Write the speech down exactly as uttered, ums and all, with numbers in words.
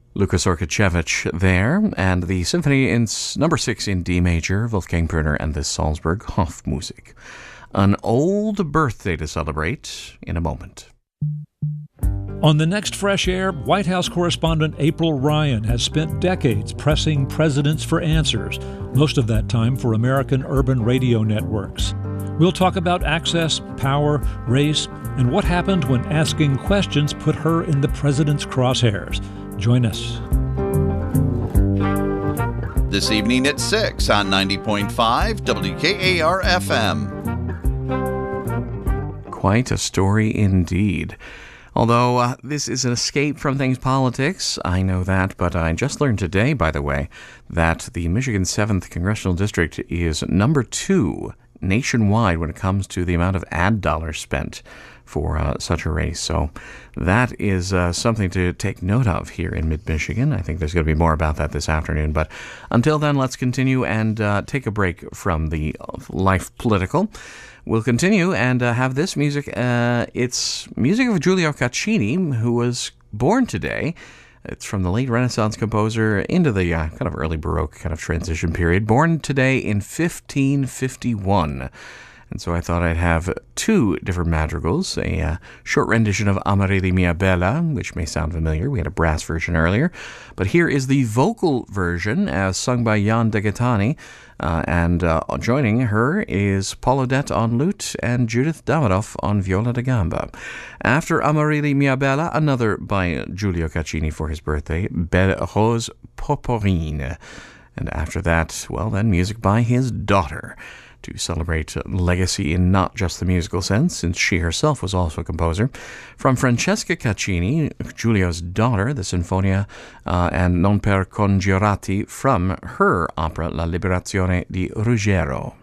Lukas Orchachevich there, and the symphony in s- number six in D major, Wolfgang Brunner and the Salzburg Hofmusik. An old birthday to celebrate in a moment. On the next Fresh Air, White House correspondent April Ryan has spent decades pressing presidents for answers, most of that time for American urban radio networks. We'll talk about access, power, race, and what happened when asking questions put her in the president's crosshairs. Join us. This evening at six on ninety point five W K A R F M. Quite a story indeed. Although uh, this is an escape from things politics, I know that, but I just learned today, by the way, that the Michigan seventh Congressional District is number two nationwide when it comes to the amount of ad dollars spent for uh, such a race. So that is uh, something to take note of here in mid-Michigan. I think there's going to be more about that this afternoon. But until then, let's continue and uh, take a break from the life political. We'll continue and uh, have this music. Uh, it's music of Giulio Caccini, who was born today. It's from the late Renaissance composer into the uh, kind of early Baroque kind of transition period. Born today in fifteen fifty-one. And so I thought I'd have two different madrigals, a uh, short rendition of Amareli Mia Bella, which may sound familiar. We had a brass version earlier. But here is the vocal version as sung by Jan De Gaetani. Uh, and uh, joining her is Paul Odette on lute and Judith Davidoff on viola da gamba. After Amareli Mia Bella, another by Giulio Caccini for his birthday, Belle Rose Poporine. And after that, well then, music by his daughter, to celebrate legacy in not just the musical sense, since she herself was also a composer. From Francesca Caccini, Giulio's daughter, the Sinfonia uh, and Non per congiurati from her opera La Liberazione di Ruggero.